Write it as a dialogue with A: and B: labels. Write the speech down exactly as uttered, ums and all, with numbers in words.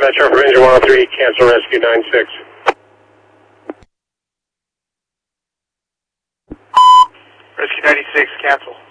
A: Dispatcher for engine one oh three, cancel rescue nine six.
B: Rescue ninety-six, cancel.